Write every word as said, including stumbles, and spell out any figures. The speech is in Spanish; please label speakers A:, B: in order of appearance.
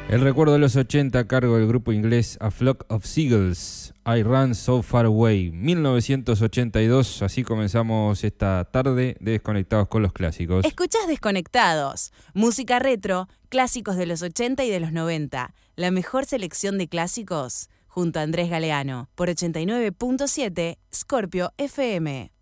A: El recuerdo de los ochenta a cargo del grupo inglés A Flock of Seagulls, I Ran So Far Away, mil novecientos ochenta y dos. Así comenzamos esta tarde de Desconectados con los Clásicos.
B: Escuchás Desconectados, música retro, clásicos de los ochenta y de los noventa. La mejor selección de clásicos junto a Andrés Galeano por ochenta y nueve punto siete Scorpio F M.